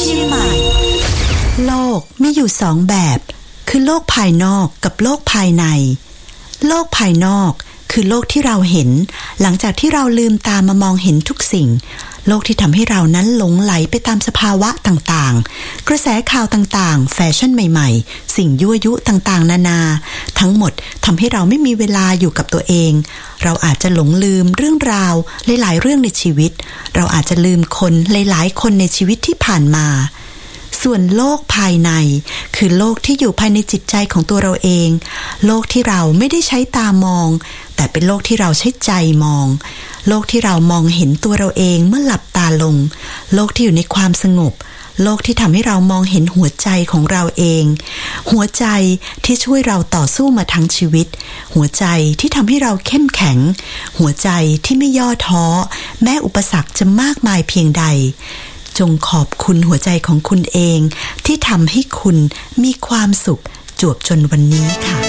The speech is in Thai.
ชีใหม่โลกมีอยู่สองแบบคือโลกภายนอกกับโลกภายในโลกภายนอกคือโลกที่เราเห็นหลังจากที่เราลืมตามามองเห็นทุกสิ่งโลกที่ทำให้เรานั้นหลงไหลไปตามสภาวะต่างๆกระแสข่าวต่างๆแฟชั่นใหม่ๆสิ่งยั่วยุต่างๆนานาทั้งหมดทำให้เราไม่มีเวลาอยู่กับตัวเองเราอาจจะหลงลืมเรื่องราวหลายๆเรื่องในชีวิตเราอาจจะลืมคนหลายๆคนในชีวิตที่ผ่านมาส่วนโลกภายในคือโลกที่อยู่ภายในจิตใจของตัวเราเองโลกที่เราไม่ได้ใช้ตามองแต่เป็นโลกที่เราใช้ใจมองโลกที่เรามองเห็นตัวเราเองเมื่อหลับตาลงโลกที่อยู่ในความสงบโลกที่ทำให้เรามองเห็นหัวใจของเราเองหัวใจที่ช่วยเราต่อสู้มาทั้งชีวิตหัวใจที่ทำให้เราเข้มแข็งหัวใจที่ไม่ย่อท้อแม้อุปสรรคจะมากมายเพียงใดจงขอบคุณหัวใจของคุณเองที่ทำให้คุณมีความสุขจวบจนวันนี้ค่ะ